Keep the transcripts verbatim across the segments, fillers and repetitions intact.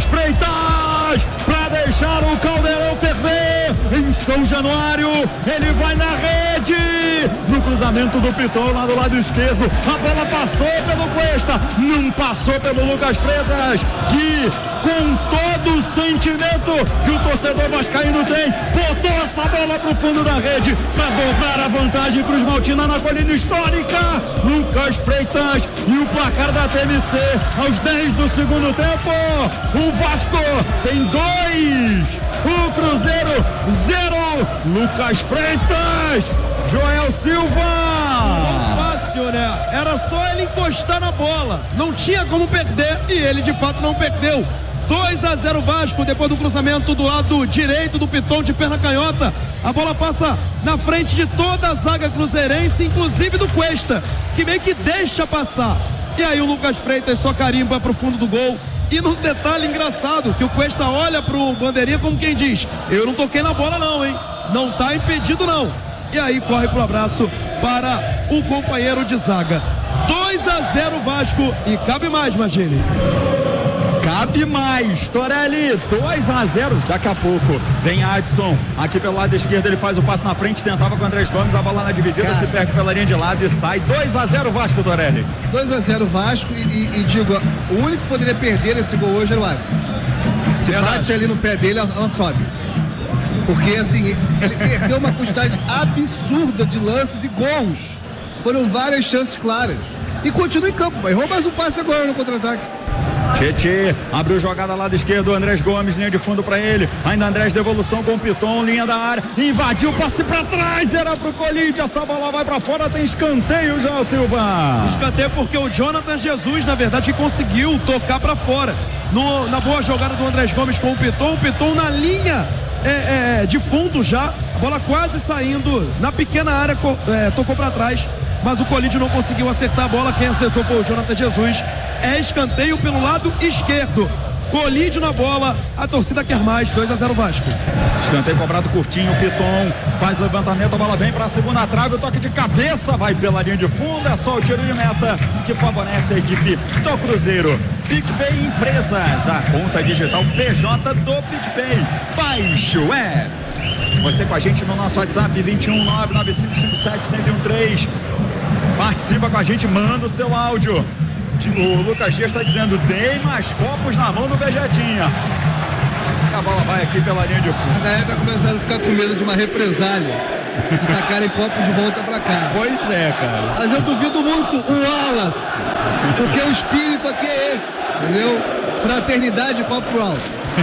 Freitas, para deixar o caldeirão ferver em São Januário, ele vai na rede, no cruzamento do Piton lá do lado esquerdo, a bola passou pelo Cuesta, não passou pelo Lucas Freitas, que com todo o sentimento que o torcedor vascaíno tem, botou essa bola pro fundo da rede, para dobrar a vantagem Cruz Maltina na colina histórica. Lucas Freitas e o placar da T M C aos dez do segundo tempo, o Vasco tem dois, o Cruzeiro zero. Lucas Freitas, Joel Silva. Fácil, né? Era só ele encostar na bola, não tinha como perder e ele de fato não perdeu. dois a zero Vasco, depois do cruzamento do lado direito do Piton de perna canhota. A bola passa na frente de toda a zaga cruzeirense, inclusive do Cuesta, que meio que deixa passar. E aí o Lucas Freitas só carimba pro fundo do gol. E no detalhe engraçado, que o Cuesta olha pro bandeirinha como quem diz: eu não toquei na bola não, hein? Não tá impedido não. E aí corre pro abraço para o companheiro de zaga. dois a zero Vasco e cabe mais, Magini. Cabe mais, Torelli, dois a zero, daqui a pouco vem Adson, aqui pelo lado esquerdo, ele faz o passe na frente, tentava com o Andrés Gomes, a bola na dividida, cara, se perde pela linha de lado e sai, dois a zero Vasco, Torelli. dois a zero Vasco e, e, e digo, o único que poderia perder esse gol hoje era o Adson. Se Verdade. bate ali no pé dele, ela, ela sobe. Porque assim, ele perdeu uma quantidade absurda de lances e gols. Foram várias chances claras. E continua em campo, errou mais um passe agora no contra-ataque. Tietê, abriu jogada ao lado esquerdo, Andrés Gomes, linha de fundo pra ele, ainda Andrés, devolução com o Piton, linha da área, invadiu, passe pra trás, era pro Colide, essa bola vai pra fora, tem escanteio, João Silva. Escanteio porque o Jonathan Jesus, na verdade, conseguiu tocar pra fora, no, na boa jogada do Andrés Gomes com o Piton, o Piton na linha é, é, de fundo já, a bola quase saindo, na pequena área, é, tocou pra trás, mas o Colide não conseguiu acertar a bola, quem acertou foi o Jonathan Jesus. É escanteio pelo lado esquerdo, Colide na bola, a torcida quer mais, dois a zero Vasco. Escanteio cobrado curtinho, o Piton faz levantamento, a bola vem para a segunda trave, o toque de cabeça vai pela linha de fundo, é só o tiro de meta que favorece a equipe do Cruzeiro. PicPay Empresas, a conta digital P J do PicPay, baixe o app. Você com a gente no nosso WhatsApp vinte e um nove nove cinco cinco sete um zero um três. Participa com a gente, manda o seu áudio. O Lucas Dias está dizendo: dei mais copos na mão do Vegetinha. A bola vai aqui pela linha de fundo. A galera está começando a ficar com medo de uma represália e tacarem copo de volta para cá. Pois é, cara. Mas eu duvido muito o Wallace, porque o espírito aqui é esse, entendeu? Fraternidade, copo pro alto.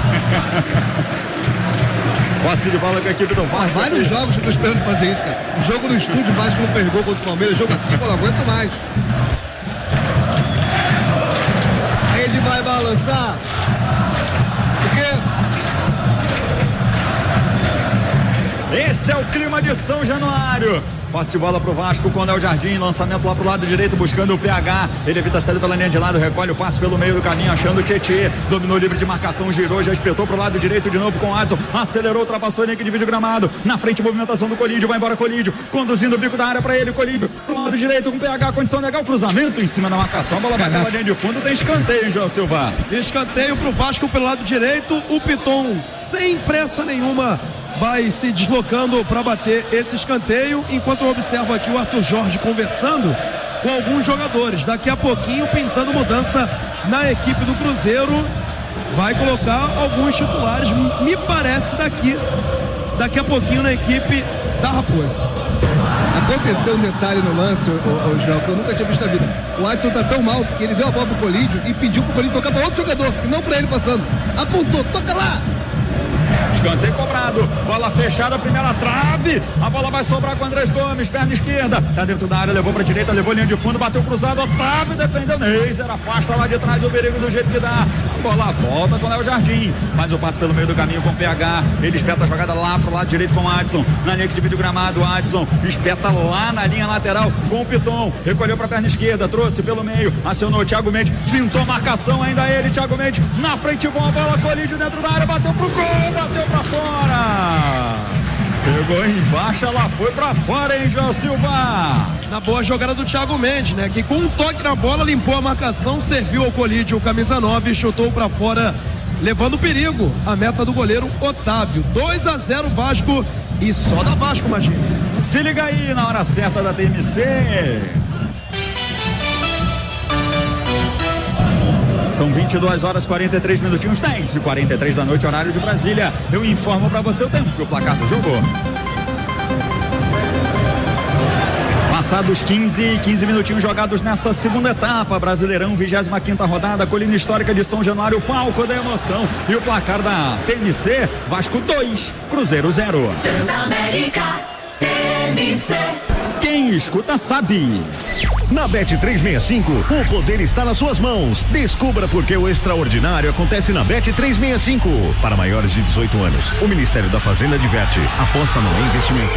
Posse de bola com a equipe do Vasco. Há vários jogos que eu tô esperando fazer isso, cara. Jogo no estúdio, o Vasco não perdeu contra o Palmeiras. Jogo aqui, eu não aguento mais. A rede vai balançar. Por quê? Esse é o clima de São Januário. Posse de bola pro Vasco com o Léo Jardim, lançamento lá pro lado direito, buscando o P H, ele evita a saída pela linha de lado, recolhe o passe pelo meio do caminho, achando o Tietê, dominou livre de marcação, girou, já espetou pro lado direito de novo com o Adson, acelerou, ultrapassou a linha que divide o gramado, na frente movimentação do Colídio, vai embora Colídio, conduzindo o bico da área pra ele, Colídio, pro lado direito com o P H, condição legal, cruzamento em cima da marcação, bola vai pela linha de fundo, tem escanteio, hein, João Silva? Escanteio pro Vasco pelo lado direito, o Piton sem pressa nenhuma vai se deslocando para bater esse escanteio, enquanto eu observo aqui o Arthur Jorge conversando com alguns jogadores, daqui a pouquinho pintando mudança na equipe do Cruzeiro, vai colocar alguns titulares, me parece daqui daqui a pouquinho na equipe da Raposa. Aconteceu um detalhe no lance, o, o, o João, que eu nunca tinha visto na vida. O Adson tá tão mal que ele deu a bola pro Colídio e pediu pro Colídio tocar para outro jogador, e não para ele passando. Apontou, toca lá! Escanteio cobrado, bola fechada, primeira trave, a bola vai sobrar com o Andrés Gomes, perna esquerda, tá dentro da área, levou pra direita, levou linha de fundo, bateu cruzado, a trave, defendeu, Neiser, afasta lá de trás o perigo do jeito que dá, a bola volta com o Léo Jardim, faz o passe pelo meio do caminho com o P H, ele espeta a jogada lá pro lado direito com o Adson, na linha que divide o gramado, o Adson espeta lá na linha lateral com o Piton, recolheu pra perna esquerda, trouxe pelo meio, acionou o Thiago Mendes, fintou a marcação, ainda ele, Thiago Mendes, na frente com a bola, Colídio dentro da área, bateu pro gol, bateu pra fora, pegou embaixo, ela foi pra fora, hein, João Silva? Na boa jogada do Thiago Mendes, né, que com um toque na bola limpou a marcação, serviu ao Colídio, camisa nove, chutou pra fora levando perigo a meta do goleiro Otávio. dois a zero Vasco e só da Vasco, imagina. Se liga aí na hora certa da T M C. São vinte e duas horas e quarenta e três minutinhos, dez e quarenta e três da noite, horário de Brasília. Eu informo para você o tempo e o placar do jogo. Passados quinze, quinze minutinhos jogados nessa segunda etapa, Brasileirão, vigésima quinta rodada, Colina Histórica de São Januário, palco da emoção. E o placar da T M C, Vasco dois, Cruzeiro zero. Transamérica, T M C. Quem escuta sabe. Na Bet trezentos e sessenta e cinco, o poder está nas suas mãos. Descubra por que o extraordinário acontece na Bet trezentos e sessenta e cinco. Para maiores de dezoito anos, o Ministério da Fazenda adverte: aposta não é investimento.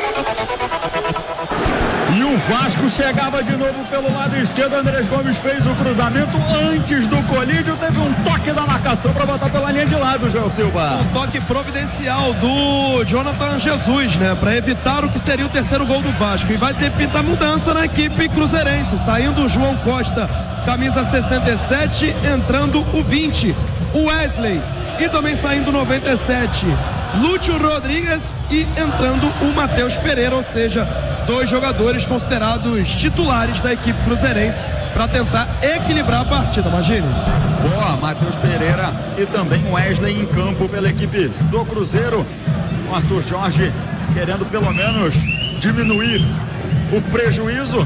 E o Vasco chegava de novo pelo lado esquerdo. Andrés Gomes fez o cruzamento antes do colídio. Teve um toque da marcação para botar pela linha de lado, Joel Silva. Um toque providencial do Jonathan Jesus, né? Para evitar o que seria o terceiro gol do Vasco. E vai ter que pintar mudança na equipe cruzeirense. Saindo o João Costa, camisa sessenta e sete, entrando o vinte, o Wesley. E também saindo o noventa e sete, Lúcio Rodrigues, e entrando o Matheus Pereira, ou seja, dois jogadores considerados titulares da equipe cruzeirense para tentar equilibrar a partida, imagine. Boa, Matheus Pereira e também Wesley em campo pela equipe do Cruzeiro. O Arthur Jorge querendo pelo menos diminuir o prejuízo.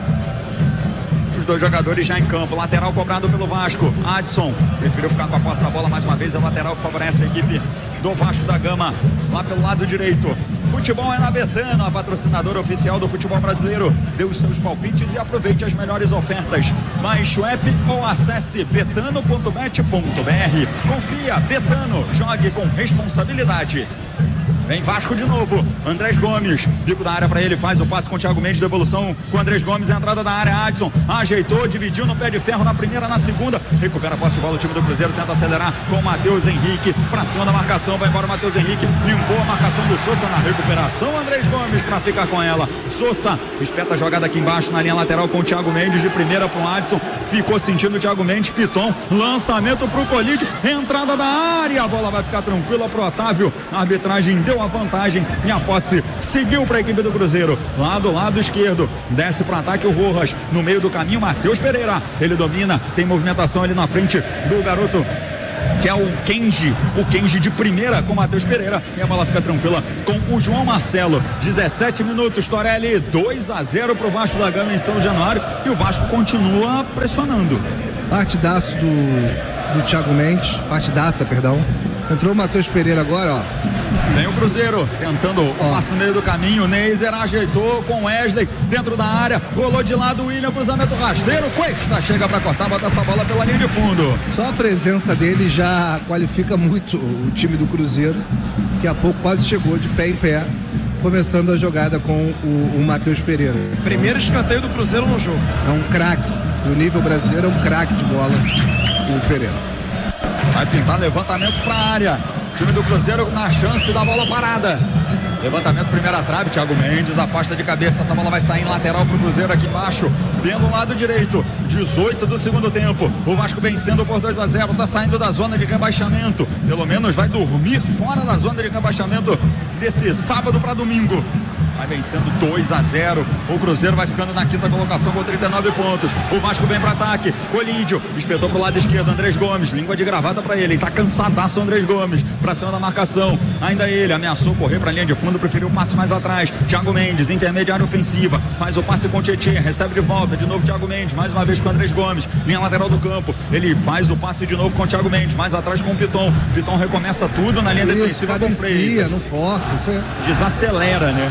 Os dois jogadores já em campo, lateral cobrado pelo Vasco. Adson preferiu ficar com a posse da bola mais uma vez, é lateral que favorece a equipe do Vasco da Gama, lá pelo lado direito. Futebol é na Betano, a patrocinadora oficial do futebol brasileiro. Dê os seus palpites e aproveite as melhores ofertas. Baixe o app ou acesse betano ponto bet ponto br. Confia, Betano, jogue com responsabilidade. Vem Vasco de novo, Andrés Gomes, bico da área para ele, faz o passe com o Thiago Mendes, devolução com o Andrés Gomes, entrada da área, Adson ajeitou, dividiu no pé de ferro na primeira, na segunda, recupera a posse de bola, o time do Cruzeiro tenta acelerar com o Matheus Henrique, para cima da marcação, vai embora o Matheus Henrique, limpou a marcação do Sousa na recuperação, Andrés Gomes para ficar com ela, Sousa espeta a jogada aqui embaixo na linha lateral com o Thiago Mendes, de primeira para o Adson, ficou sentindo o Thiago Mendes, Piton, lançamento para o Colídio, entrada da área, a bola vai ficar tranquila para o Otávio, a arbitragem deu a vantagem e a posse seguiu para a equipe do Cruzeiro, lá do lado esquerdo, desce para o ataque o Rojas, no meio do caminho Matheus Pereira, ele domina, tem movimentação ali na frente do garoto que é o Kenji, o Kenji de primeira com o Matheus Pereira, e a bola fica tranquila com o João Marcelo. Dezessete minutos, Torelli, dois a zero pro Vasco da Gama em São Januário, e o Vasco continua pressionando. Partidaço do, do Thiago Mendes, partidaça, perdão. Entrou o Matheus Pereira agora, ó. Vem o Cruzeiro, tentando o passo no meio do caminho, Neiser ajeitou com Wesley, dentro da área, rolou de lado o William, cruzamento rasteiro, Cuesta chega para cortar, bota essa bola pela linha de fundo. Só a presença dele já qualifica muito o time do Cruzeiro, que há pouco quase chegou de pé em pé, começando a jogada com o, o Matheus Pereira. Primeiro escanteio do Cruzeiro no jogo. É um craque, no nível brasileiro é um craque de bola, o Pereira. Vai pintar levantamento para a área. Time do Cruzeiro na chance da bola parada. Levantamento, primeira trave, Thiago Mendes afasta de cabeça, essa bola vai sair em lateral pro Cruzeiro aqui embaixo, pelo lado direito, dezoito do segundo tempo, o Vasco vencendo por dois a zero, tá saindo da zona de rebaixamento, pelo menos vai dormir fora da zona de rebaixamento desse sábado para domingo. Vai vencendo dois a zero. O Cruzeiro vai ficando na quinta colocação com trinta e nove pontos. O Vasco vem para ataque. Colídio espetou pro lado esquerdo. Andrés Gomes, língua de gravata para ele. Tá cansadaço Andrés Gomes. Pra cima da marcação. Ainda ele ameaçou correr pra linha de fundo. Preferiu o passe mais atrás. Thiago Mendes, intermediária ofensiva. Faz o passe com o Tietê. Recebe de volta. De novo Thiago Mendes. Mais uma vez com o Andrés Gomes. Linha lateral do campo. Ele faz o passe de novo com o Thiago Mendes. Mais atrás com o Piton. Piton recomeça tudo na linha isso, defensiva com o Freitas. Não força. Isso é... Desacelera, né?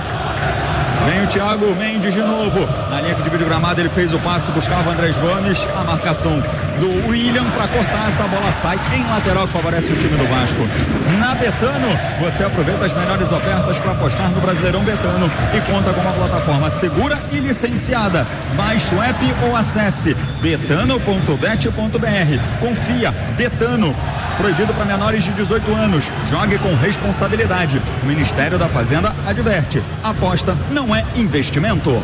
Vem o Thiago Mendes de novo. Na linha que divide o gramado, ele fez o passe, buscava o Andrés Gomes. A marcação do William para cortar, essa bola sai em lateral que favorece o time do Vasco. Na Betano, você aproveita as melhores ofertas para apostar no Brasileirão Betano e conta com uma plataforma segura e licenciada. Baixe o app ou acesse betano ponto bet ponto br. Confia, Betano. Proibido para menores de dezoito anos. Jogue com responsabilidade. O Ministério da Fazenda adverte. Aposta não é investimento.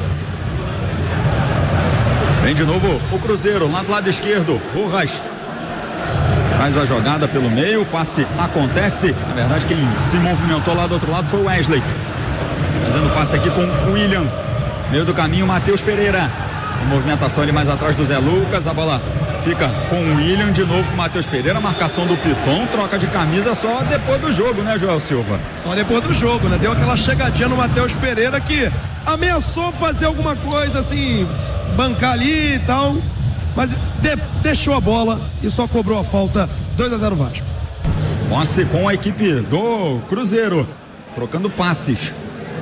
Vem de novo o Cruzeiro, lá do lado esquerdo. Rojas Faz a jogada pelo meio, o passe acontece. Na verdade, quem se movimentou lá do outro lado foi o Wesley. Fazendo passe aqui com o William. Meio do caminho, Matheus Pereira. A movimentação ali mais atrás do Zé Lucas. A bola fica com o William de novo com o Matheus Pereira. Marcação do Piton. Troca de camisa só depois do jogo, né, Joel Silva? Só depois do jogo, né? Deu aquela chegadinha no Matheus Pereira que ameaçou fazer alguma coisa assim, bancar ali e tal. Mas de, deixou a bola e só cobrou a falta. dois a zero Vasco. Posse com a equipe do Cruzeiro. Trocando passes.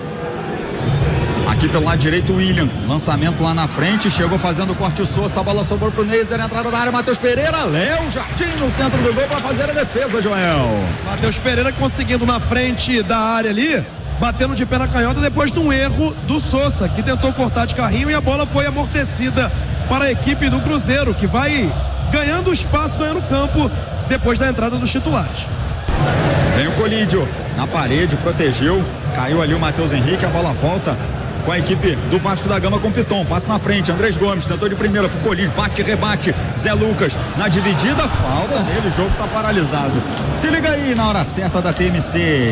Aqui pelo lado direito, o William. Lançamento lá na frente. Chegou fazendo o corte Sousa. A bola sobrou pro Neiser. Entrada da área, Matheus Pereira. Léo Jardim no centro do gol para fazer a defesa, Joel. Matheus Pereira conseguindo na frente da área ali. Batendo de pé na canhota depois de um erro do Sousa, que tentou cortar de carrinho e a bola foi amortecida para a equipe do Cruzeiro, que vai ganhando espaço, ganhando campo depois da entrada dos titulares. Vem o Colídio na parede, protegeu. Caiu ali o Matheus Henrique. A bola volta com a equipe do Vasco da Gama com o Piton. Passa na frente, Andrés Gomes tentou de primeira pro Colídio, bate, rebate, Zé Lucas na dividida, falta nele, o jogo tá paralisado. Se liga aí na hora certa da T M C.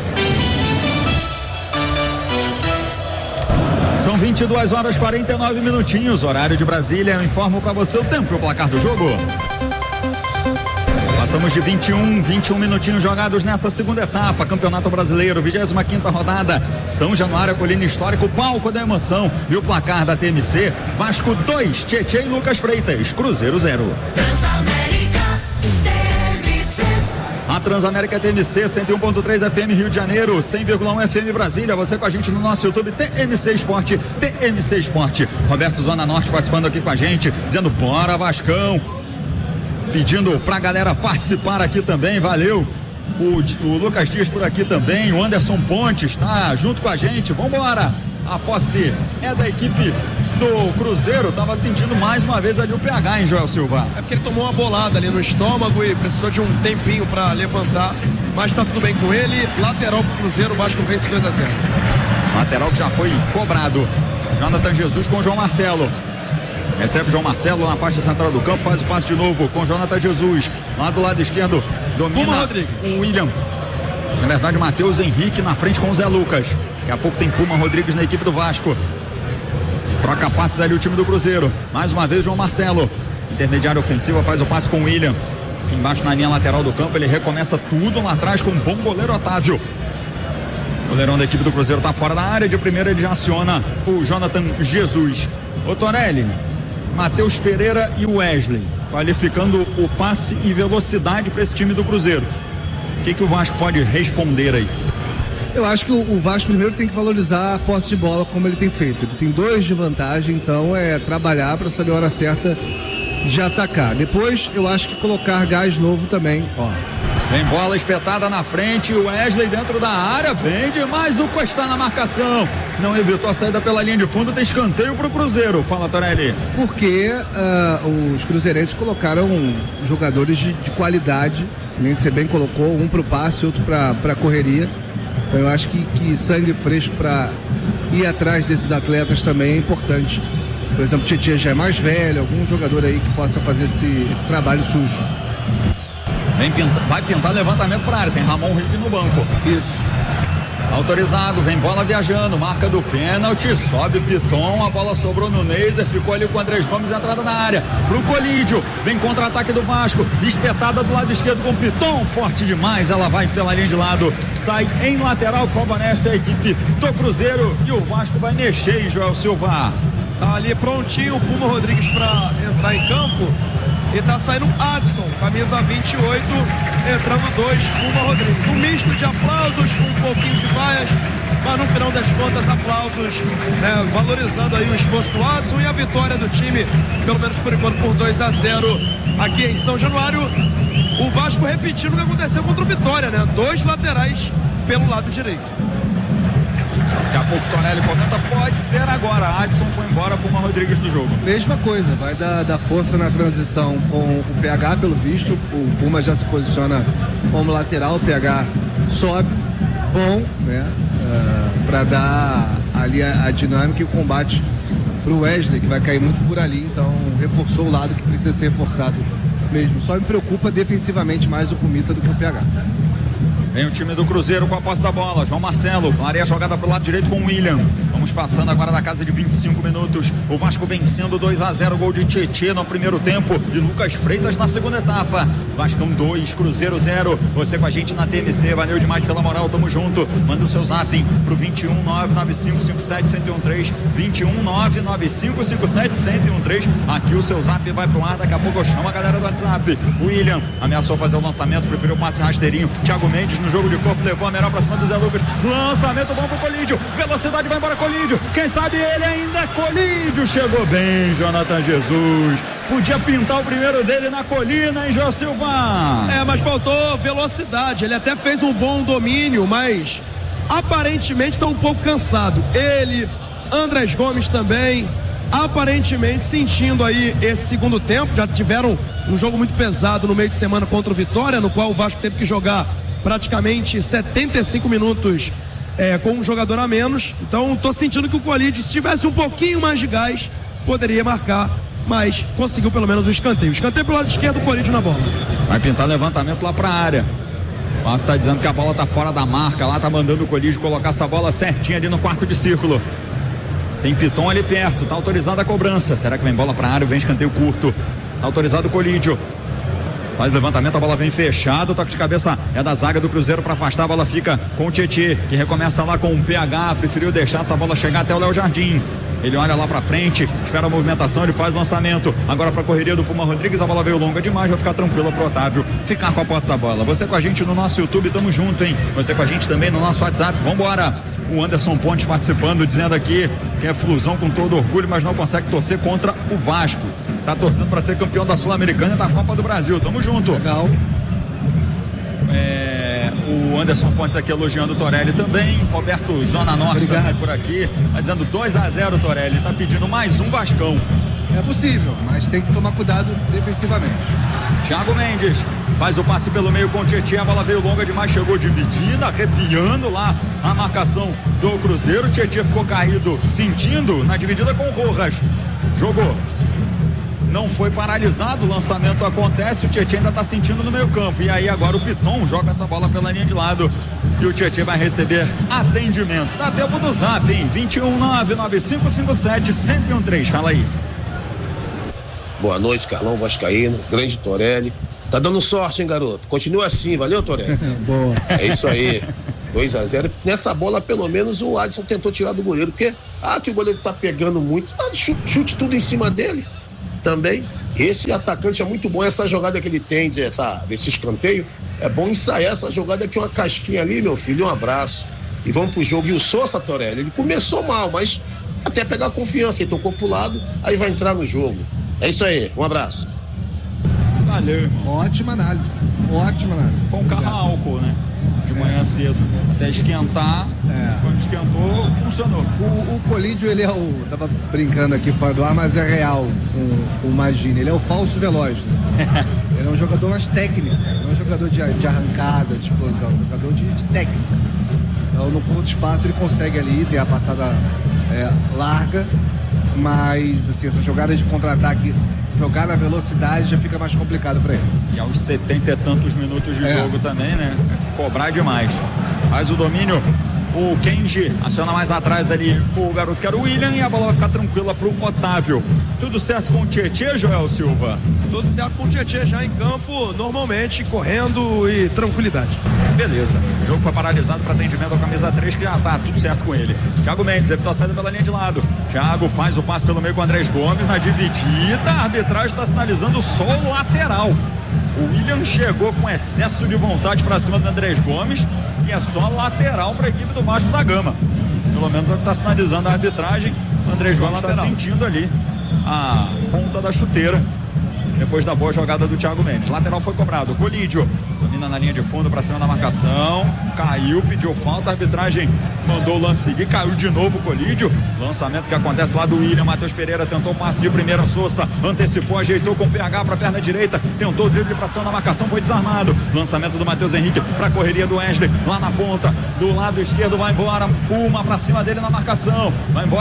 São vinte e duas horas e quarenta e nove minutinhos, horário de Brasília. Eu informo para você o tempo e o placar do jogo. Passamos de vinte e um, vinte e um minutinhos jogados nessa segunda etapa. Campeonato Brasileiro, vigésima quinta rodada. São Januário, Colina Histórico, palco da emoção. E o placar da T M C: Vasco dois, Tietê e Lucas Freitas, Cruzeiro zero. A Transamérica T M C, cento e um ponto três F M Rio de Janeiro, cem vírgula um F M Brasília. Você com a gente no nosso YouTube, T M C Esporte, T M C Esporte. Roberto Zona Norte participando aqui com a gente, dizendo bora Vascão. Pedindo pra galera participar aqui também, valeu. O, o Lucas Dias por aqui também, o Anderson Pontes tá junto com a gente, vambora. A posse é da equipe do Cruzeiro. Tava sentindo mais uma vez ali o P H, hein, Joel Silva? É porque ele tomou uma bolada ali no estômago e precisou de um tempinho para levantar, mas tá tudo bem com ele. Lateral pro Cruzeiro, o Vasco vence dois a zero. Lateral que já foi cobrado. Jonathan Jesus com João Marcelo. Recebe João Marcelo na faixa central do campo, faz o passe de novo com Jonathan Jesus. Lá do lado esquerdo, domina o William. Na verdade, Matheus Henrique na frente com o Zé Lucas. Daqui a pouco tem Puma Rodrigues na equipe do Vasco. Troca passes ali o time do Cruzeiro. Mais uma vez, João Marcelo. Intermediária ofensiva, faz o passe com o William. Aqui embaixo na linha lateral do campo, ele recomeça tudo lá atrás com um bom goleiro Otávio. O goleirão da equipe do Cruzeiro está fora da área. De primeira ele já aciona o Jonathan Jesus. Ô Torelli, Matheus Pereira e Wesley qualificando o passe e velocidade para esse time do Cruzeiro. O que, que o Vasco pode responder aí? Eu acho que o Vasco primeiro tem que valorizar a posse de bola como ele tem feito. Ele tem dois de vantagem, então é trabalhar para saber a hora certa de atacar. Depois eu acho que colocar gás novo também, ó. Vem bola espetada na frente, o Wesley dentro da área, bem demais o Cuesta na marcação. Não evitou a saída pela linha de fundo, tem escanteio pro Cruzeiro. Fala, Torelli. Porque uh, os cruzeirenses colocaram jogadores de, de qualidade, nem você bem colocou, um pro passe, outro pra, pra correria. Então eu acho que, que sangue fresco para ir atrás desses atletas também é importante. Por exemplo, o Tietê já é mais velho, algum jogador aí que possa fazer esse, esse trabalho sujo. Vem pinta, vai pintar levantamento para a área, tem Ramon Rick no banco. Isso. Autorizado, vem bola viajando, marca do pênalti, sobe Piton, a bola sobrou no Neiser, ficou ali com o Andrés Gomes, entrada na área, pro Colídio, vem contra-ataque do Vasco, espetada do lado esquerdo com Piton, forte demais, ela vai pela linha de lado, sai em lateral, que favorece a equipe do Cruzeiro e o Vasco vai mexer em Joel Silva. Tá ali prontinho o Puma Rodrigues para entrar em campo. E tá saindo Adson, camisa vinte e oito, entrando dois, Puma Rodrigues. Um misto de aplausos com um pouquinho de vaias, mas no final das contas, aplausos, né, valorizando aí o esforço do Adson e a vitória do time, pelo menos por enquanto, por dois a zero aqui em São Januário. O Vasco repetindo o que aconteceu contra o Vitória, né? Dois laterais pelo lado direito. Daqui a pouco o Tonelli comenta, pode ser agora. Adson foi embora, Puma Rodrigues do jogo. Mesma coisa, vai dar, dar força na transição com o P H, pelo visto. O Puma já se posiciona como lateral, o P H sobe. Bom, né? Uh, para dar ali a, a dinâmica e o combate pro Wesley, que vai cair muito por ali. Então, reforçou o lado que precisa ser reforçado mesmo. Só me preocupa defensivamente mais o Comita do que o P H. Vem o time do Cruzeiro com a posse da bola. João Marcelo, clareia a jogada pro lado direito com o William. Vamos passando agora da casa de vinte e cinco minutos. O Vasco vencendo dois a zero. Gol de Tietê no primeiro tempo e Lucas Freitas na segunda etapa. Vascão dois, Cruzeiro zero. Você com a gente na T M C. Valeu demais pela moral, tamo junto. Manda o seu zap pro vinte e um nove nove cinco cinco sete um zero um três. vinte e um nove nove cinco cinco sete um zero um três. Aqui o seu zap vai pro ar. Daqui a pouco eu chamo a galera do WhatsApp. O William ameaçou fazer o lançamento, preferiu o passe rasteirinho. Thiago Mendes no jogo de corpo, levou a melhor pra cima do Zé Lucas. Lançamento bom pro Colídio. Velocidade, vai embora Colídio. Quem sabe ele ainda é Colídio. Chegou bem, Jonathan Jesus. Podia pintar o primeiro dele na colina, hein, Jô Silva? É, mas faltou velocidade. Ele até fez um bom domínio, mas aparentemente tá um pouco cansado. Ele, Andrés Gomes também, aparentemente sentindo aí esse segundo tempo. Já tiveram um jogo muito pesado no meio de semana contra o Vitória, no qual o Vasco teve que jogar praticamente setenta e cinco minutos é, com um jogador a menos. Então tô sentindo que o Colídio, se tivesse um pouquinho mais de gás, poderia marcar, mas conseguiu pelo menos o escanteio. Escanteio pro lado esquerdo, o Colídio na bola. Vai pintar levantamento lá pra área. O Marco tá dizendo que a bola tá fora da marca. Lá tá mandando o Colídio colocar essa bola certinha ali no quarto de círculo. Tem Piton ali perto, tá autorizada a cobrança. Será que vem bola pra área ou vem escanteio curto? Tá autorizado o Colídio. Faz levantamento, a bola vem fechada, o toque de cabeça é da zaga do Cruzeiro para afastar, a bola fica com o Tietê, que recomeça lá com o P H, preferiu deixar essa bola chegar até o Léo Jardim. Ele olha lá pra frente, espera a movimentação, ele faz o lançamento, agora pra correria do Puma Rodrigues, a bola veio longa demais, vai ficar tranquila pro Otávio ficar com a posse da bola. Você com a gente no nosso YouTube, tamo junto, hein? Você com a gente também no nosso WhatsApp, vambora! O Anderson Pontes participando, dizendo aqui que é Flusão com todo orgulho, mas não consegue torcer contra o Vasco. Tá torcendo para ser campeão da Sul-Americana e da Copa do Brasil. Tamo junto. Legal. É, o Anderson Pontes aqui elogiando o Torelli também. Roberto Zona Norte também por aqui. Tá dizendo dois a zero, Torelli. Tá pedindo mais um Vascão. É possível, mas tem que tomar cuidado defensivamente. Thiago Mendes faz o passe pelo meio com o Tietê, a bola veio longa demais, chegou dividida, arrepiando lá a marcação do Cruzeiro. O Tietê ficou caído, sentindo na dividida com o Rojas. Jogou. Não foi paralisado, o lançamento acontece, o Tietê ainda está sentindo no meio campo. E aí agora o Piton joga essa bola pela linha de lado e o Tietê vai receber atendimento. Dá tempo do zap, hein? vinte e um nove nove cinco cinco sete um zero um três, fala aí. Boa noite, Carlão Vascaíno, grande Torelli. Tá dando sorte, hein, garoto? Continua assim, valeu, Torelli? Boa. É isso aí, dois a zero. Nessa bola, pelo menos, o Adson tentou tirar do goleiro, porque, ah, que o goleiro tá pegando muito, ah, chute, chute tudo em cima dele também. Esse atacante é muito bom, essa jogada que ele tem dessa, desse escanteio, é bom ensaiar essa jogada aqui, uma casquinha ali, meu filho, um abraço. E vamos pro jogo. E o Sousa, Torelli, ele começou mal, mas até pegar confiança, ele tocou pro lado, aí vai entrar no jogo. É isso aí, um abraço. Valeu, irmão. Ótima análise, ótima análise. Com um carro a álcool, né? De manhã é. cedo. Até esquentar, é. Quando esquentou, funcionou. O, o Colídio, ele é o... Tava brincando aqui fora do ar, mas é real com o Magini. Ele é o falso veloz. Né? Ele é um jogador mais técnico, não é um jogador de, de arrancada, de explosão, é um jogador de, de técnica. Então, no curto espaço, ele consegue ali ter a passada é, larga, mas, assim, essa jogada de contra-ataque, jogar na velocidade já fica mais complicado para ele. E aos setenta e tantos minutos de é. jogo também, né? Cobrar demais. Faz o domínio, o Kenji aciona mais atrás ali o garoto que era o William e a bola vai ficar tranquila pro Otávio. Tudo certo com o Tietê, Joel Silva? Tudo certo com o Tietê já em campo, normalmente, correndo e tranquilidade. Beleza. O jogo foi paralisado para atendimento ao camisa três, que já tá tudo certo com ele. Thiago Mendes, evitou a saída pela linha de lado. Thiago faz o passe pelo meio com o Andrés Gomes na dividida. A arbitragem está sinalizando só o lateral. O William chegou com excesso de vontade para cima do Andrés Gomes e é só lateral para a equipe do Vasco da Gama. Pelo menos é o que está sinalizando a arbitragem. O Andrés Gomes está sentindo ali a ponta da chuteira depois da boa jogada do Thiago Mendes. Lateral foi cobrado. Colídio domina na linha de fundo para cima da marcação. Caiu, pediu falta. A arbitragem mandou o lance seguir. Caiu de novo o Colídio. Lançamento que acontece lá do William. Matheus Pereira tentou o passe de primeira. Sousa antecipou, ajeitou com o P H para a perna direita. Tentou o drible para cima da marcação. Foi desarmado. Lançamento do Matheus Henrique para a correria do Wesley. Lá na ponta do lado esquerdo. Vai embora. Puma para cima dele na marcação. Vai embora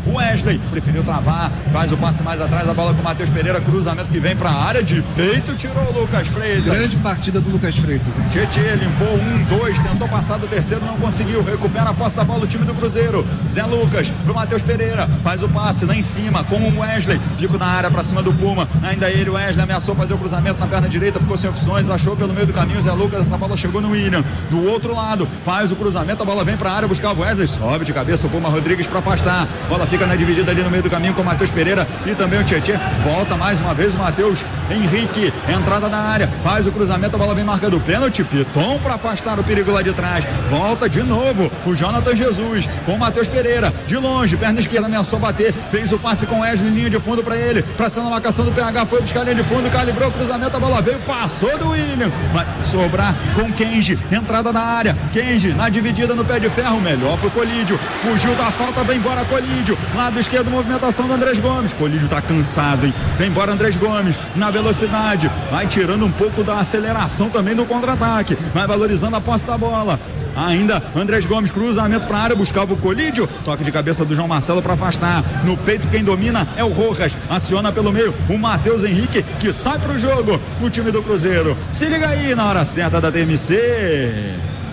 O Wesley preferiu travar, faz o passe mais atrás, a bola com o Matheus Pereira, cruzamento que vem para a área, de peito, tirou o Lucas Freitas. Grande partida do Lucas Freitas, hein? Tietê limpou um, dois, tentou passar do terceiro, não conseguiu, recupera a posse da bola do time do Cruzeiro. Zé Lucas pro Matheus Pereira, faz o passe lá em cima com o Wesley, fico na área para cima do Puma, ainda ele, o Wesley ameaçou fazer o cruzamento na perna direita, ficou sem opções, achou pelo meio do caminho, Zé Lucas, essa bola chegou no William, do outro lado, faz o cruzamento, a bola vem para a área, buscar o Wesley, sobe de cabeça o Puma Rodrigues para afastar, bola fica na dividida ali no meio do caminho com o Matheus Pereira e também o Tietê, volta mais uma vez o Matheus Henrique, entrada na área, faz o cruzamento, a bola vem marcando o pênalti, Piton para afastar o perigo lá de trás, volta de novo o Jonathan Jesus com o Matheus Pereira, de longe, perna esquerda ameaçou bater, fez o passe com o Wesley, linha de fundo para ele, pra cima da marcação do P H, foi buscar a linha de fundo, calibrou o cruzamento, a bola veio, passou do William, vai sobrar com Kenji, entrada na área, Kenji na dividida no pé de ferro, melhor pro Colídio, fugiu da falta, vem embora Colídio, lado esquerdo, movimentação do Andrés Gomes, Colídio tá cansado, hein, vem embora Andrés Gomes, na velocidade, vai tirando um pouco da aceleração também no contra-ataque, vai valorizando a posse da bola, ainda Andrés Gomes, cruzamento para a área, buscava o Colídio, toque de cabeça do João Marcelo para afastar, no peito quem domina é o Rojas, aciona pelo meio o Matheus Henrique, que sai pro jogo, o time do Cruzeiro, se liga aí na hora certa da T M C.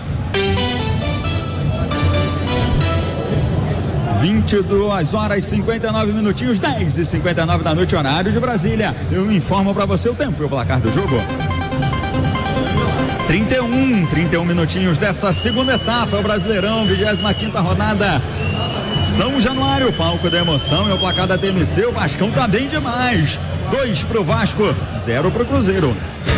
vinte e duas horas e cinquenta e nove minutinhos, dez e cinquenta e nove da noite, horário de Brasília. Eu informo para você o tempo e o placar do jogo. trinta e um, trinta e um minutinhos dessa segunda etapa, é o Brasileirão, vigésima quinta rodada. São Januário, palco da emoção, é o placar da T M C, o Vascão tá bem demais. Dois pro Vasco, zero pro Cruzeiro.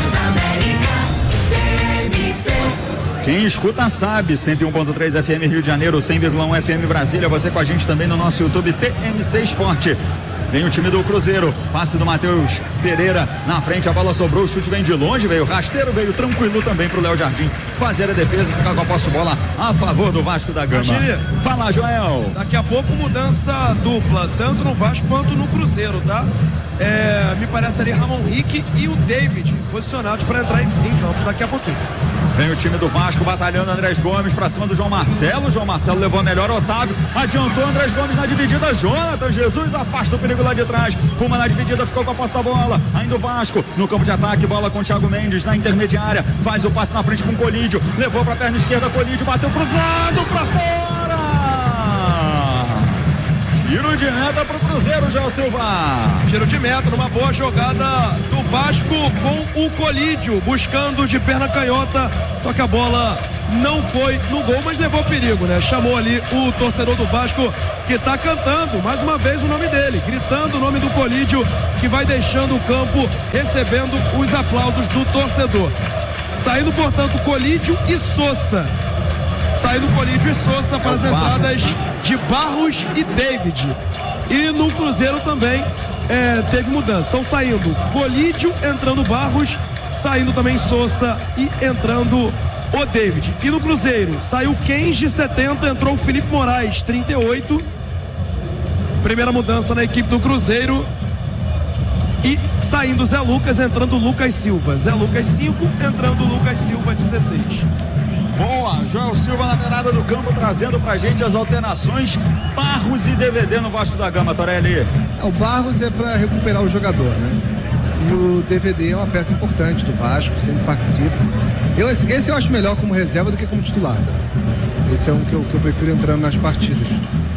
Quem escuta sabe, cento e um ponto três F M Rio de Janeiro, cem vírgula um F M Brasília, você com a gente também no nosso YouTube T M C Esporte. Vem o time do Cruzeiro, passe do Matheus Pereira na frente, a bola sobrou, o chute vem de longe, veio rasteiro, veio tranquilo também pro Léo Jardim fazer a defesa e ficar com a posse de bola a favor do Vasco da Gama. Imagine. Fala, Joel. Daqui a pouco mudança dupla, tanto no Vasco quanto no Cruzeiro, tá? É, me parece ali Ramon Rick e o David posicionados para entrar em, em campo daqui a pouquinho. Vem o time do Vasco batalhando, Andrés Gomes pra cima do João Marcelo, João Marcelo levou a melhor, Otávio adiantou, Andrés Gomes na dividida, Jonathan Jesus afasta o perigo lá de trás, Puma na dividida, ficou com a posse da bola, ainda o Vasco no campo de ataque, bola com o Thiago Mendes na intermediária, faz o passe na frente com o Colídio, levou pra perna esquerda, Colídio bateu cruzado pra fora, tiro de meta pro Cruzeiro, João Silva. Tiro de meta, numa boa jogada do Vasco com o Colídio, buscando de perna canhota, só que a bola não foi no gol, mas levou perigo, né? Chamou ali o torcedor do Vasco, que tá cantando mais uma vez o nome dele, gritando o nome do Colídio, que vai deixando o campo, recebendo os aplausos do torcedor. Saindo, portanto, Colídio e Sousa. Saindo Colídio e Sousa para as entradas de Barros e David. E no Cruzeiro também é, teve mudança. Estão saindo Colídio, entrando Barros, saindo também Sousa e entrando o David. E no Cruzeiro saiu Kenji, setenta, entrou o Felipe Moraes, trinta e oito. Primeira mudança na equipe do Cruzeiro. E saindo Zé Lucas, entrando Lucas Silva. Zé Lucas cinco, entrando Lucas Silva dezesseis. Boa, Joel Silva na beirada do campo, trazendo pra gente as alterações. Barros e D V D no Vasco da Gama, Torelli. O Barros é para recuperar o jogador, né? E o D V D é uma peça importante do Vasco, sempre participa. Eu, esse eu acho melhor como reserva do que como titular, tá? Esse é um que eu, que eu prefiro entrando nas partidas.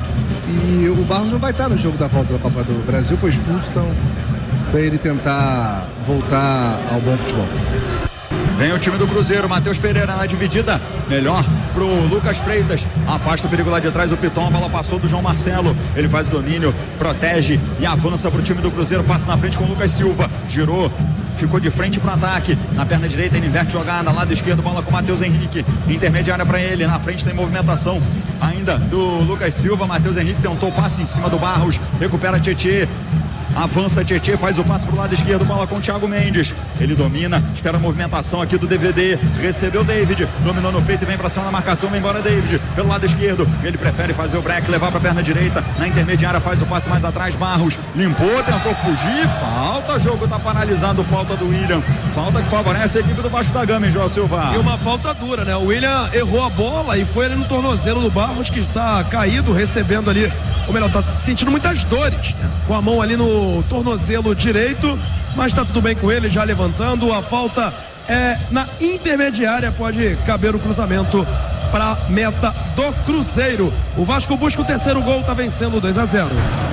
E o Barros não vai estar no jogo da volta da Copa do Brasil, foi expulso, então para ele tentar voltar ao bom futebol. Vem o time do Cruzeiro, Matheus Pereira na dividida, melhor pro Lucas Freitas, afasta o perigo lá de trás, o Piton, a bola passou do João Marcelo, ele faz o domínio, protege e avança pro time do Cruzeiro, passa na frente com o Lucas Silva, girou, ficou de frente pro ataque, na perna direita ele inverte jogada, lado esquerdo, bola com o Matheus Henrique, intermediária para ele, na frente tem movimentação ainda do Lucas Silva, Matheus Henrique tentou o passe em cima do Barros, recupera Tietê, avança Tietê, faz o passe pro lado esquerdo, bola com o Thiago Mendes, ele domina, espera a movimentação aqui do D V D, recebeu David, dominou no peito e vem pra cima da marcação, vem embora David, pelo lado esquerdo, ele prefere fazer o break, levar pra perna direita, na intermediária faz o passe mais atrás, Barros, limpou, tentou fugir, falta, jogo tá paralisado, falta do William, falta que favorece a equipe do Vasco da Gama, hein, João Silva? E uma falta dura, né? O William errou a bola e foi ali no tornozelo do Barros, que está caído, recebendo ali ou melhor, tá sentindo muitas dores, né? Com a mão ali no tornozelo direito, mas tá tudo bem com ele, já levantando. A falta é na intermediária, pode caber o cruzamento para meta do Cruzeiro. O Vasco busca o terceiro gol, tá vencendo dois a zero.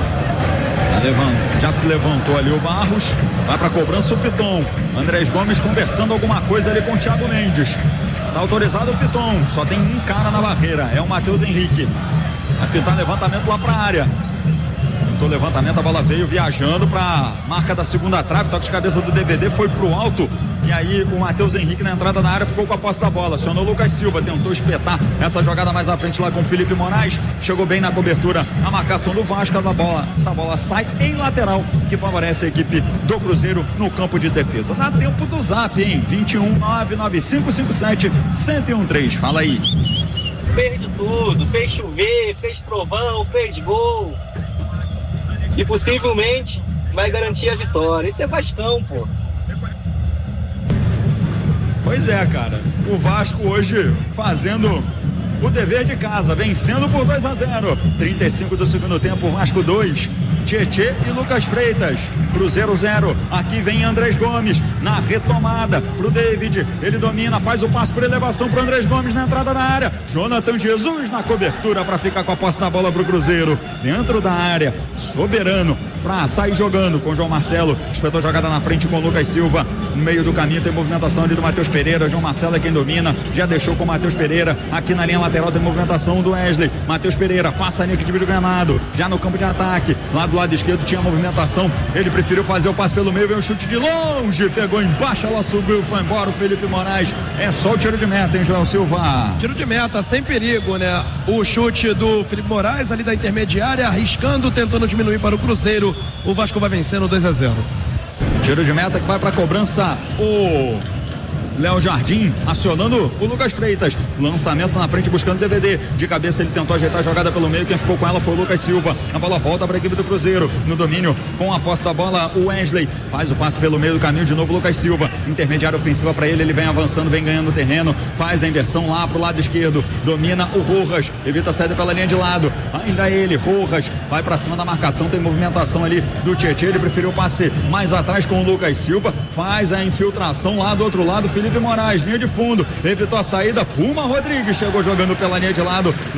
Já se levantou ali o Barros, vai para cobrança o Piton. Andrés Gomes conversando alguma coisa ali com o Thiago Mendes. Tá autorizado o Piton, só tem um cara na barreira, é o Matheus Henrique. Vai pintar levantamento lá para a área. Pintou levantamento, a bola veio viajando para marca da segunda trave, toque de cabeça do D V D, foi pro alto. E aí o Matheus Henrique na entrada da área ficou com a posse da bola. Acionou o Lucas Silva, tentou espetar essa jogada mais à frente lá com o Felipe Moraes. Chegou bem na cobertura a marcação do Vasco. Da bola, essa bola sai em lateral, que favorece a equipe do Cruzeiro no campo de defesa. Dá tempo do zap, hein? vinte e um, nove nove cinco cinco sete, um um três. Fala aí. Fez de tudo, fez chover, fez trovão, fez gol. E possivelmente vai garantir a vitória. Isso é Vascão, pô. Pois é, cara. O Vasco hoje fazendo o dever de casa, vencendo por dois a zero. trinta e cinco do segundo tempo, Vasco dois. Tietê e Lucas Freitas. Cruzeiro zero. Aqui vem Andrés Gomes na retomada pro David. Ele domina, faz o passe por elevação pro Andrés Gomes na entrada da área. Jonathan Jesus na cobertura para ficar com a posse da bola pro Cruzeiro. Dentro da área, Soberano para sair jogando com João Marcelo. Espetou jogada na frente com o Lucas Silva. No meio do caminho tem movimentação ali do Matheus Pereira. João Marcelo é quem domina. Já deixou com o Matheus Pereira. Aqui na linha lateral tem movimentação do Wesley. Matheus Pereira passa a linha que divide o gramado. Já no campo de ataque. Lá do lado esquerdo tinha movimentação. Ele preferiu fazer o passe pelo meio. Veio o chute de longe. Pegou embaixo, ela subiu. Foi embora o Felipe Moraes. É só o tiro de meta, hein, João Silva? Tiro de meta, sem perigo, né? O chute do Felipe Moraes ali da intermediária, arriscando, tentando diminuir para o Cruzeiro. O Vasco vai vencendo dois a zero. Tiro de meta que vai para a cobrança o Léo Jardim, acionando o Lucas Freitas. Lançamento na frente buscando D V D. De cabeça ele tentou ajeitar a jogada pelo meio. Quem ficou com ela foi o Lucas Silva. A bola volta para a equipe do Cruzeiro. No domínio, com a posse da bola, o Wesley faz o passe pelo meio do caminho. De novo, Lucas Silva. Intermediária ofensiva para ele. Ele vem avançando, vem ganhando terreno. Faz a inversão lá pro lado esquerdo. Domina o Rojas. Evita a saída pela linha de lado. Ainda ele, Rojas. Vai para cima da marcação. Tem movimentação ali do Tietê. Ele preferiu o passe mais atrás com o Lucas Silva. Faz a infiltração lá do outro lado. Felipe Moraes, linha de fundo, evitou a saída. Puma Rodrigues chegou jogando pela linha de lado.